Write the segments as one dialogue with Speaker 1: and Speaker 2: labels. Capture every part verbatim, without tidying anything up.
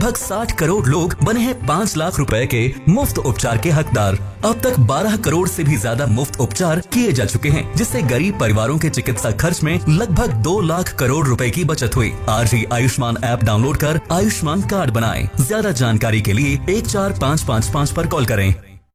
Speaker 1: लगभग साठ करोड़ लोग बने हैं पाँच लाख रुपए के मुफ्त उपचार के हकदार। अब तक बारह करोड़ से भी ज्यादा मुफ्त उपचार किए जा चुके हैं, जिससे गरीब परिवारों के चिकित्सा खर्च में लगभग दो लाख करोड़ रुपए की बचत हुई। आज ही आयुष्मान ऐप डाउनलोड कर आयुष्मान कार्ड बनाएं। ज्यादा जानकारी के लिए एक चार पाँच पाँच पाँच पर कॉल करें।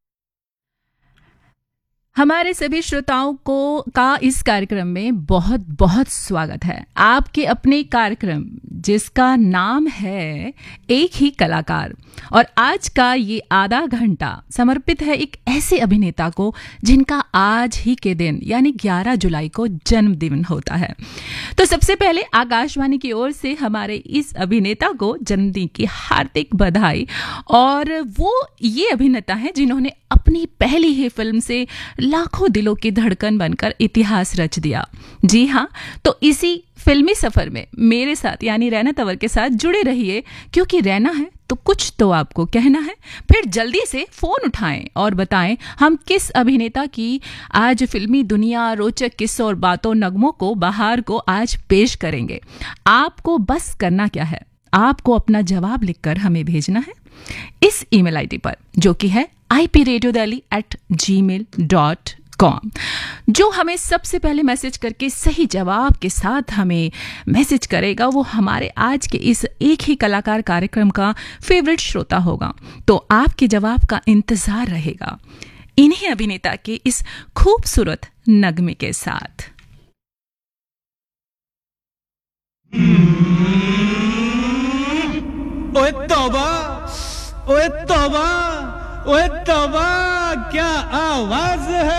Speaker 2: हमारे सभी श्रोताओं को का इस कार्यक्रम में बहुत बहुत स्वागत है। आपके अपने कार्यक्रम जिसका नाम है एक ही कलाकार, और आज का ये आधा घंटा समर्पित है एक ऐसे अभिनेता को जिनका आज ही के दिन यानी ग्यारह जुलाई को जन्मदिन होता है। तो सबसे पहले आकाशवाणी की ओर से हमारे इस अभिनेता को जन्मदिन की हार्दिक बधाई। और वो ये अभिनेता है जिन्होंने अपनी पहली ही फिल्म से लाखों दिलों की धड़कन बनकर इतिहास रच दिया। जी हाँ, तो इसी फिल्मी सफर में मेरे साथ यानी रैना तंवर के साथ जुड़े रहिए, क्योंकि रहना है तो कुछ तो आपको कहना है। फिर जल्दी से फोन उठाएं और बताएं हम किस अभिनेता की आज फिल्मी दुनिया रोचक किस्सों और बातों नगमों को बहार को आज पेश करेंगे। आपको बस करना क्या है, आपको अपना जवाब लिखकर हमें भेजना है इस ईमेल आईडी पर, जो कि है I P radio Delhi eight ji mail dot com. जो हमें सबसे पहले मैसेज करके सही जवाब के साथ हमें मैसेज करेगा वो हमारे आज के इस एक ही कलाकार कार्यक्रम का फेवरेट श्रोता होगा। तो आपके जवाब का इंतजार रहेगा इन्हीं अभिनेता के इस खूबसूरत नगमे के साथ।
Speaker 3: ओए तौबा, ओए तौबा, ओए तौबा, क्या आवाज है।